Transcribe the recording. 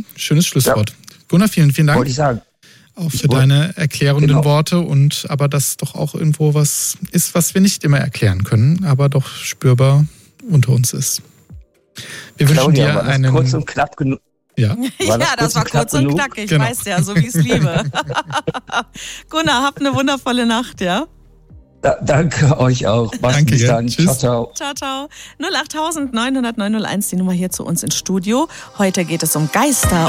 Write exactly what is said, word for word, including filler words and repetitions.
schönes Schlusswort. Ja. Gunnar, vielen, vielen Dank. Wollte ich sagen. Auch für deine erklärenden genau. Worte und aber das doch auch irgendwo was ist, was wir nicht immer erklären können, aber doch spürbar unter uns ist. Wir Claudia, wünschen dir war das einen... kurz und knapp genug. Ja, war das, ja, das war kurz und knackig, genau. Weißt ja, so wie ich es liebe. Gunnar, habt eine wundervolle Nacht, ja? Da, danke euch auch. Macht's bis dann. Ciao, ciao. Ciao, ciao. null acht neun null neun null eins, die Nummer hier zu uns ins Studio. Heute geht es um Geister.